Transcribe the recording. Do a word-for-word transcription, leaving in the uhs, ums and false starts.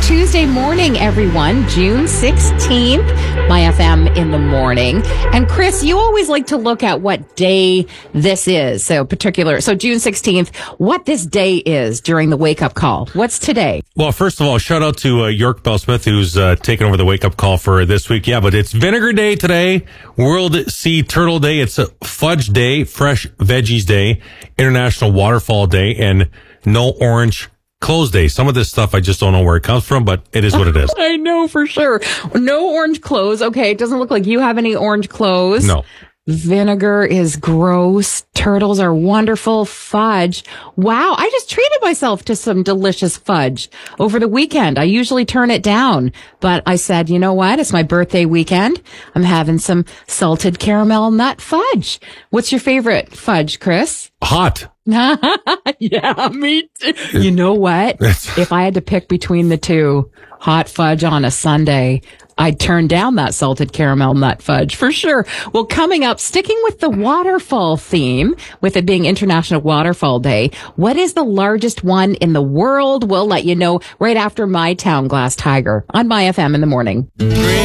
Tuesday morning, everyone. June sixteenth, My F M in the morning. And Chris, you always like to look at what day this is. So particular, so June sixteenth, what this day is during the wake up call. What's today? Well, first of all, shout out to uh, York Bell Smith, who's uh, taken over the wake up call for this week. Yeah, but it's Vinegar Day today, World Sea Turtle Day. It's a Fudge Day, Fresh Veggies Day, International Waterfall Day, and No Orange Clothes Day. Some of this stuff, I just don't know where it comes from, but it is what it is. I know for sure. No orange clothes. Okay, it doesn't look like you have any orange clothes. No. Vinegar is gross. Turtles are wonderful. Fudge. Wow. I just treated myself to some delicious fudge over the weekend. I usually turn it down, but I said, you know what? It's my birthday weekend. I'm having some salted caramel nut fudge. What's your favorite fudge, Chris? Hot. Yeah, me too. You know what? If I had to pick between the two, hot fudge on a Sunday, I'd turn down that salted caramel nut fudge for sure. Well, coming up, sticking with the waterfall theme, with it being International Waterfall Day, what is the largest one in the world? We'll let you know right after My Town Glass Tiger on My F M in the morning.